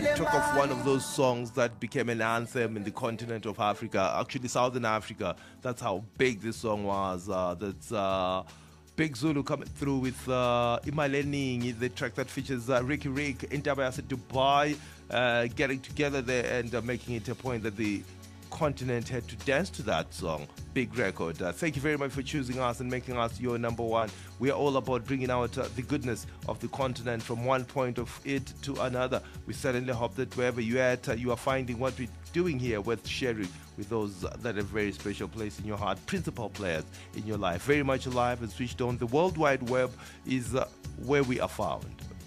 And talk of one of those songs that became an anthem in the continent of Africa, actually Southern Africa. That's how big this song was. That's Big Zulu coming through with Imali Eningi, the track that features Ricky Rick, Intaba Yase Dubai, getting together there and making it a point that the continent had to dance to that song. Big record. Thank you very much for choosing us and making us your number one. We are all about bringing out the goodness of the continent from one point of it to another. We certainly hope that wherever you're at, you are finding what we're doing here worth sharing with those that have a very special place in your heart, principal players in your life, very much alive and switched on. The World Wide Web is where we are found.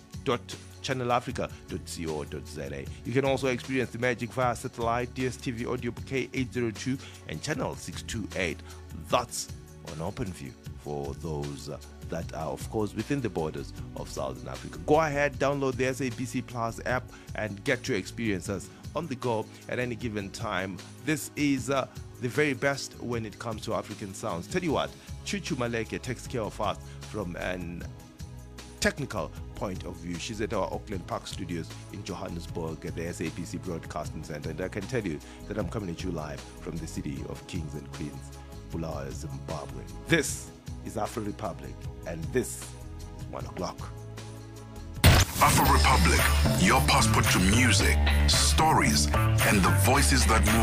channelafrica.co.za. You can also experience the magic via satellite, DSTV audio bouquet 802 and channel 628. That's on OpenView for those that are, of course, within the borders of Southern Africa. Go ahead, download the SABC Plus app and get to experience us on the go at any given time. This is the very best when it comes to African sounds. Tell you what, Chuchu Maleke takes care of us from an technical point of view. She's at our Auckland Park studios in Johannesburg at the SABC Broadcasting Center, and I can tell you that I'm coming at you live from the city of kings and queens, Bulawayo, Zimbabwe. This is Afro Republic, and this is 1 o'clock. Afro Republic, your passport to music, stories, and the voices that move